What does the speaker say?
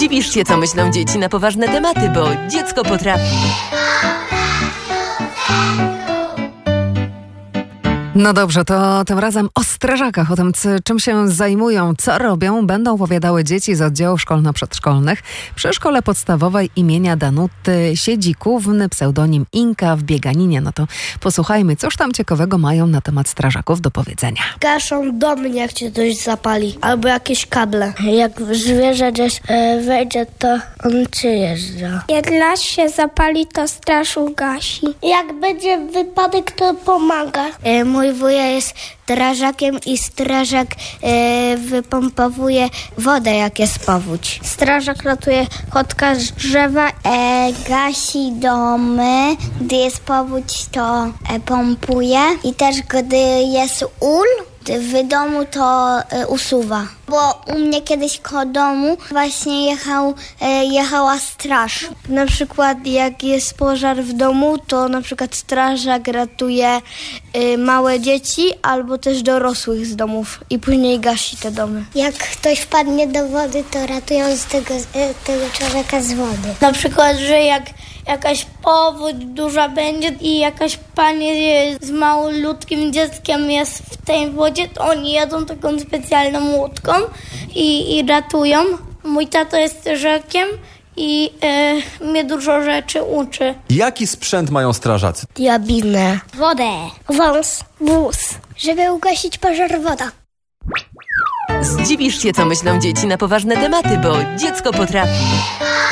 Zdziwisz się, co myślą dzieci na poważne tematy, bo dziecko potrafi. No dobrze, to tym razem o strażakach, o tym, czym się zajmują, co robią, będą opowiadały dzieci z oddziałów szkolno-przedszkolnych przy szkole podstawowej imienia Danuty Siedzikówny, pseudonim Inka w Bieganinie. No to posłuchajmy, cóż tam ciekawego mają na temat strażaków do powiedzenia. Gaszą domy, jak się coś zapali, albo jakieś kable. Jak zwierzę gdzieś wejdzie, to on przyjeżdża. Jak las się zapali, to straż ugasi. Jak będzie wypadek, to pomaga. Mój wuja jest strażakiem i strażak wypompowuje wodę, jak jest powódź. Strażak ratuje kotka z drzewa. Gasi domy, gdy jest powódź, to pompuje i też gdy jest w domu, to usuwa. Bo u mnie kiedyś koło domu właśnie jechała straż. Na przykład jak jest pożar w domu, to na przykład strażak ratuje małe dzieci albo też dorosłych z domów i później gasi te domy. Jak ktoś wpadnie do wody, to ratują z tego człowieka z wody. Na przykład, że jak jakaś powódź duża będzie i jakaś pani z małolutkim dzieckiem jest w tej wodzie, to oni jadą taką specjalną łódką i ratują. Mój tato jest strażakiem i mnie dużo rzeczy uczy. Jaki sprzęt mają strażacy? Diabinę. Wodę. Wąs, wóz, żeby ugasić pożar, woda. Zdziwisz się, co myślą dzieci na poważne tematy, bo dziecko potrafi.